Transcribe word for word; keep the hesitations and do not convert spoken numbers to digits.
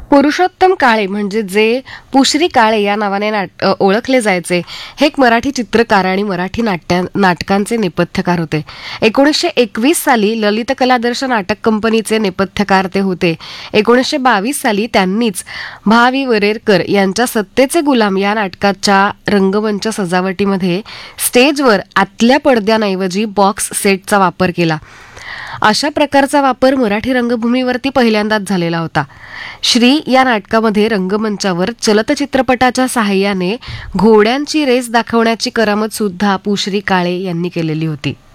पुरुषोत्तम काळे म्हणजे जे पुश्री काळे या नावाने नाट अ, ओळखले जायचे, हे एक मराठी चित्रकार आणि मराठी नाट्या नाटकांचे नेपथ्यकार होते. एकोणीसशे एकवीस साली ललित कलादर्श नाटक कंपनीचे नेपथ्यकार ते होते. एकोणीसशे बावीस साली त्यांनीच भा वि वरेरकर यांच्या सत्तेचे गुलाम या नाटकाच्या रंगमंच सजावटीमध्ये स्टेजवर आतल्या पडद्यांऐवजी बॉक्स सेटचा वापर केला. अशा प्रकारचा वापर मराठी रंगभूमीवरती पहिल्यांदाच झालेला होता. श्री या नाटकामध्ये रंगमंचावर चलतचित्रपटाच्या साहाय्याने घोड्यांची रेस दाखवण्याची करामत सुद्धा पुश्री काळे यांनी केलेली होती.